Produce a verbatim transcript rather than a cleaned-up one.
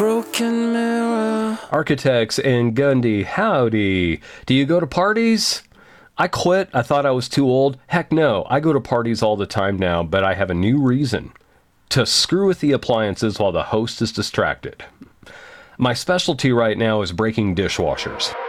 broken mirror. Architects and Gundy, howdy. Do you go to parties? I quit. I thought I was too old. Heck no, I go to parties all the time now, but I have a new reason. To screw with the appliances while the host is distracted. My specialty right now is breaking dishwashers.